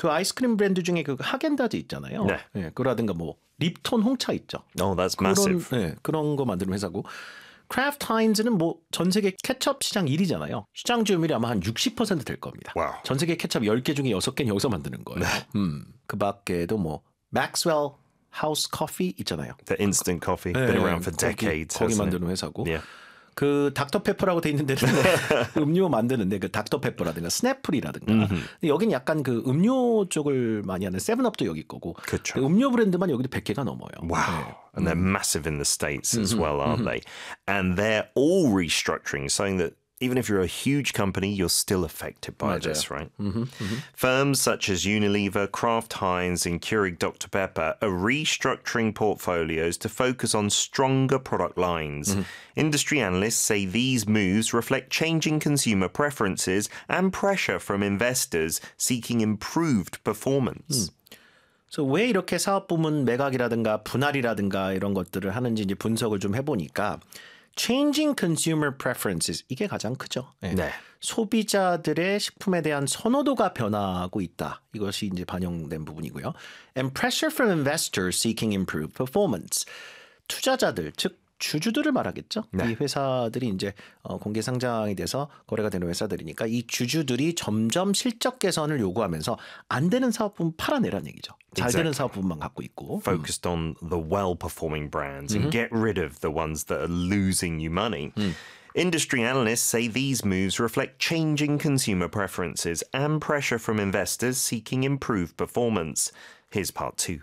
그 아이스크림 브랜드 중에 그 하겐다즈 있잖아요. 네. 예, 그라든가 뭐 립톤 홍차 있죠. Oh, that's massive. 그런 거 만드는 회사고. 크래프트 하인즈는 뭐 전 세계 케첩 시장 1위잖아요. 시장 점유율이 아마 한 60%될 겁니다. Wow. 전 세계 케첩 10개 중에 6개는 여기서 만드는 거예요. 그 밖에도 뭐 맥스웰 하우스 커피 있잖아요. The instant coffee, been around for decades. 거기 hasn't it? 만드는 회사고. Yeah. 그 닥터페퍼라고 돼 있는 데는 음료 만드는데 그 닥터페퍼라든가 스냅풀이라든가 근데 여긴 약간 그 음료 쪽을 많이 하는 세븐업도 여기 거고 그쵸. 그 음료 브랜드만 여기도 100개가 넘어요. Wow. And they're massive in the States as well, aren't they? And they're all restructuring, saying that even if you're a huge company, you're still affected by this, right? Firms such as Unilever, Kraft Heinz, and Keurig Dr. Pepper are restructuring portfolios to focus on stronger product lines. Industry analysts say these moves reflect changing consumer preferences and pressure from investors seeking improved performance. 그래서 왜 이렇게 사업 부문 매각이라든가 분할이라든가 이런 것들을 하는지 이제 분석을 좀 해보니까 Changing consumer preferences 이게 가장 크죠. 네. 네. 소비자들의 식품에 대한 선호도가 변화하고 있다. 이것이 이제 반영된 부분이고요. And pressure from investors seeking improved performance. 투자자들 즉 주주들을 말하겠죠. 네. 이 회사들이 이제 공개 상장이 돼서 거래가 되는 회사들이니까 이 주주들이 점점 실적 개선을 요구하면서 안 되는 사업 부분 팔아내라는 얘기죠. 잘 되는 사업 부분만 갖고 있고. Focused on the well-performing brands and get rid of the ones that are losing you money. Industry analysts say these moves reflect changing consumer preferences and pressure from investors seeking improved performance. Here's part 2.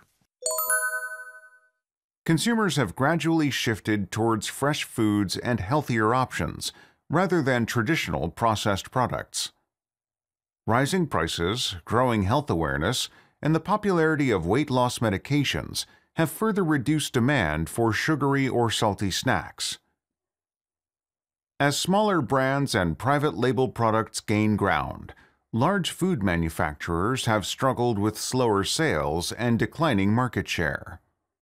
Consumers have gradually shifted towards fresh foods and healthier options, rather than traditional processed products. Rising prices, growing health awareness, and the popularity of weight loss medications have further reduced demand for sugary or salty snacks. As smaller brands and private label products gain ground, large food manufacturers have struggled with slower sales and declining market share.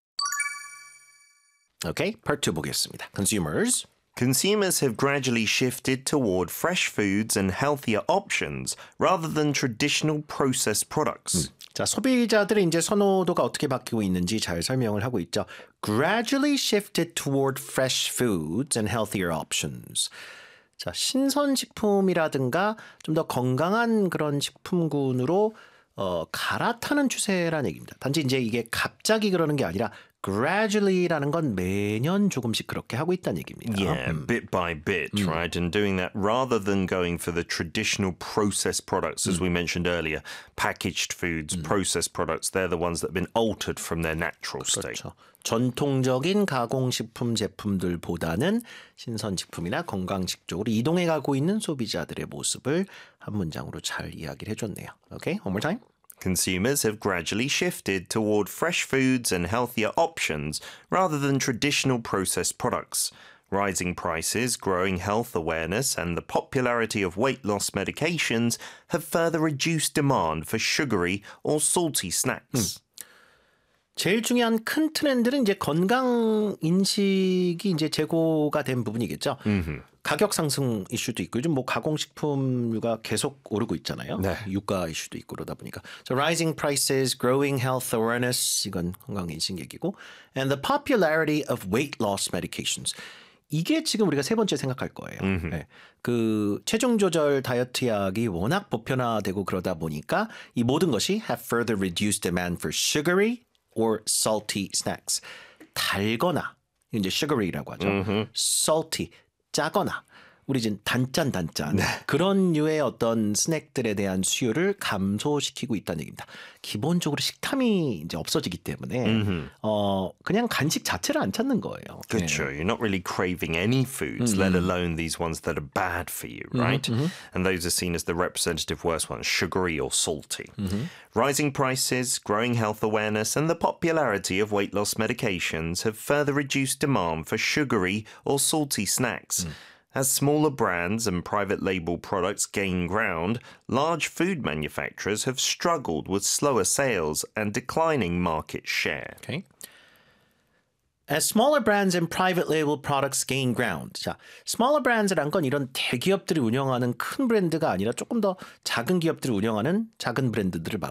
Okay, part 2 보겠습니다. Consumers. Consumers have gradually shifted toward fresh foods and healthier options rather than traditional processed products. 자, 소비자들의 이제 선호도가 어떻게 바뀌고 있는지 잘 설명을 하고 있죠. Gradually shifted toward fresh foods and healthier options. 자, 신선식품이라든가 좀 더 건강한 그런 식품군으로 갈아타는 추세라는 얘기입니다. 단지 이제 이게 갑자기 그러는 게 아니라 gradually라는 건 매년 조금씩 그렇게 하고 있다는 얘기입니다. Yeah, bit by bit, right? And doing that rather than going for the traditional processed products, as we mentioned earlier, packaged foods, processed products, they're the ones that have been altered from their natural state. 그렇죠. 전통적인 가공식품 제품들보다는 신선식품이나 건강식 쪽으로 이동해 가고 있는 소비자들의 모습을 한 문장으로 잘 이야기를 해줬네요. Okay, one more time. Consumers have gradually shifted toward fresh foods and healthier options rather than traditional processed products. Rising prices, growing health awareness, and the popularity of weight loss medications have further reduced demand for sugary or salty snacks. 제일 중요한 큰 트렌드는 이제 건강 인식이 이제 제고가 된 부분이겠죠. 가격 상승 이슈도 있고 요즘 뭐 가공식품류가 계속 오르고 있잖아요. 네. 유가 이슈도 있고 그러다 보니까. So rising prices, growing health awareness 이건 건강 인식 얘기고 and the popularity of weight loss medications. 이게 지금 우리가 세 번째 생각할 거예요. 네. 그 체중 조절 다이어트 약이 워낙 보편화되고 그러다 보니까 이 모든 것이 have further reduced demand for sugary or salty snacks. 달거나 이제 sugary라고 하죠. salty 짜거나 우리 지금 단짠 네. 그런 류의 어떤 스낵들에 대한 수요를 감소시키고 있다는 얘기입니다. 기본적으로 식탐이 이제 없어지기 때문에 그냥 간식 자체를 안 찾는 거예요. Good, you're not really craving any foods, let alone these ones that are bad for you, right? And those are seen as the representative worst ones, sugary or salty. Rising prices, growing health awareness, and the popularity of weight loss medications have further reduced demand for sugary or salty snacks. As smaller brands and private label products gain ground, large food manufacturers have struggled with slower sales and declining market share. Okay. As smaller brands and private label products gain ground. 자, smaller brands란 건 이런 대기업들이 운영하는 큰 브랜드가 아니라 조금 더 작은 기업들이 운영하는 작은 브랜드들을